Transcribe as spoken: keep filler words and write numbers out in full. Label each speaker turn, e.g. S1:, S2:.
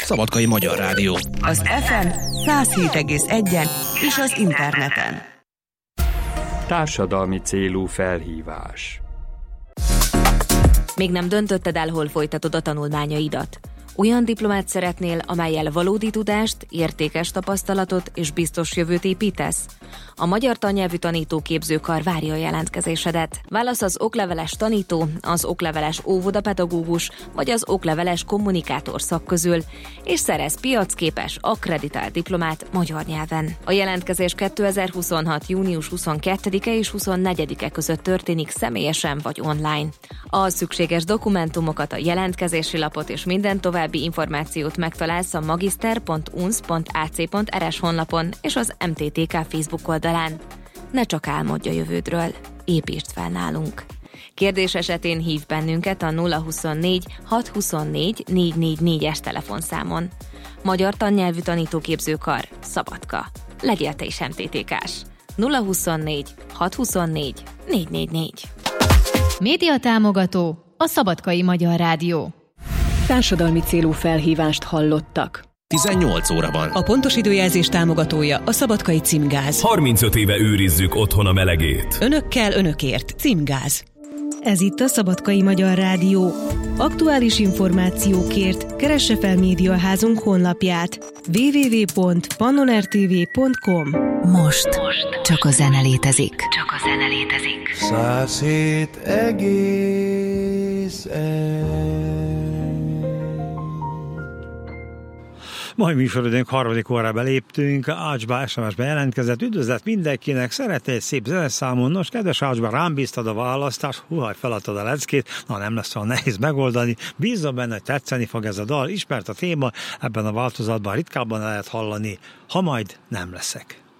S1: Szabadkai Magyar Rádió.
S2: Az ef em száz hét egész egyen és az interneten.
S3: Társadalmi célú felhívás.
S4: Még nem döntötted el, hol folytatod a tanulmányaidat? Olyan diplomát szeretnél, amellyel valódi tudást, értékes tapasztalatot és biztos jövőt építesz? A Magyar Tannyelvű Tanítóképzőkar várja a jelentkezésedet. Válasz az okleveles tanító, az okleveles óvodapedagógus vagy az okleveles kommunikátor szak közül, és szerez piacképes, akkreditált diplomát magyar nyelven. A jelentkezés kétezer-huszonhat. június huszonkettedike és huszonnegyedike között történik személyesen vagy online. A szükséges dokumentumokat, a jelentkezési lapot és minden további információt megtalálsz a magister pont u n s pont a c pont r s honlapon és az em té té ká Facebook oldalán. Ne csak álmodj a jövődről, építsd fel nálunk. Kérdés esetén hív bennünket a nulla huszonnégy hatszázhuszonnégy négyszáznegyvennégyes telefonszámon. Magyar Tannyelvű Tanítóképzőkar, Szabadka. Legyél te is em té té ká-s. nulla huszonnégy hatszázhuszonnégy négyszáznegyvennégy.
S5: Média támogató a Szabadkai Magyar Rádió.
S6: Társadalmi célú felhívást hallottak.
S1: tizennyolc óra van.
S2: A pontos időjelzés támogatója a Szabadkai Címgáz.
S7: harmincöt éve őrizzük otthon a melegét.
S2: Önökkel, önökért. Címgáz.
S8: Ez itt a Szabadkai Magyar Rádió. Aktuális információkért keresse fel médiaházunk honlapját double-u double-u double-u pont pannon r t v pont com.
S5: Most. Most csak a zene létezik. Csak a zene létezik.
S9: Száz hét egész egy.
S10: Mai műsorodónk harmadik órába léptünk, Ácsba es em es-be jelentkezett, üdvözlet mindenkinek, szeretne egy szép zeneszámon, nos, kedves Ácsba, rám bíztad a választást, huhaj, feladtad a leckét, na nem lesz olyan nehéz megoldani, bízom benne, hogy tetszeni fog ez a dal, ismert a téma, ebben a változatban ritkábban lehet hallani, ha majd nem leszek.